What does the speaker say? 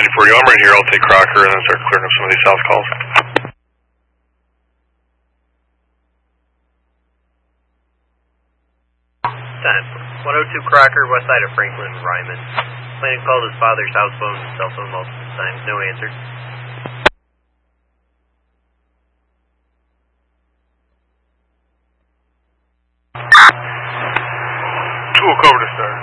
9040, I'm right here. I'll take Crocker and then start clearing up some of these south calls. 102 Crocker, west side of Franklin, Ryman. Plaintiff called his father's house phone and cell phone multiple times. No answer. 2 will cover to start.